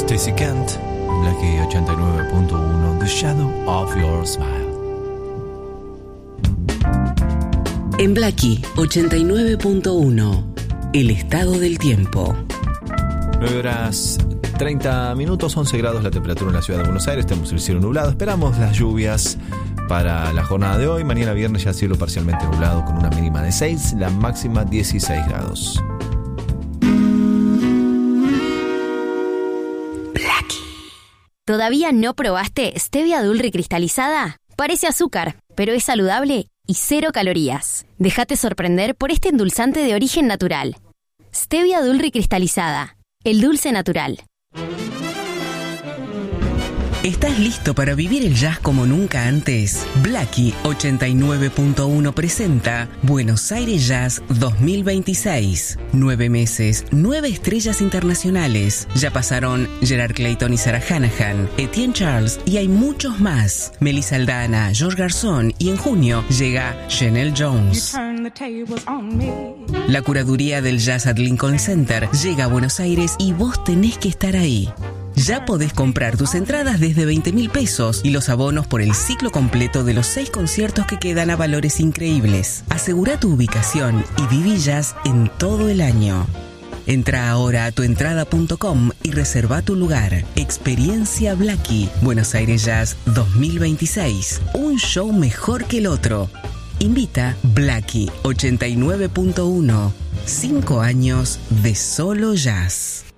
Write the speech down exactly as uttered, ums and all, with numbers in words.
Stacey Kent, Blackie ochenta y nueve punto uno, The Shadow of Your Smile. En Blackie ochenta y nueve punto uno, el estado del tiempo. nueve horas treinta minutos, once grados la temperatura en la ciudad de Buenos Aires. Tenemos el cielo nublado. Esperamos las lluvias para la jornada de hoy. Mañana viernes ya cielo parcialmente nublado con una mínima de seis, la máxima dieciséis grados. ¿Todavía no probaste Stevia Dulri cristalizada? Parece azúcar, pero es saludable y cero calorías. Déjate sorprender por este endulzante de origen natural. Stevia Dulri cristalizada, el dulce natural. ¿Estás listo para vivir el jazz como nunca antes? Blackie ochenta y nueve punto uno presenta Buenos Aires Jazz dos mil veintiséis. Nueve meses, nueve estrellas internacionales. Ya pasaron Gerard Clayton y Sarah Hanahan, Etienne Charles y hay muchos más. Melissa Aldana, George Garzón y en junio llega Chanel Jones. La curaduría del Jazz at Lincoln Center llega a Buenos Aires y vos tenés que estar ahí. Ya podés comprar tus entradas desde veinte mil pesos y los abonos por el ciclo completo de los seis conciertos que quedan a valores increíbles. Asegura tu ubicación y viví jazz en todo el año. Entra ahora a tuentrada punto com y reserva tu lugar. Experiencia Blackie, Buenos Aires Jazz dos mil veintiséis. Un show mejor que el otro. Invita Blackie ochenta y nueve punto uno. Cinco años de solo jazz.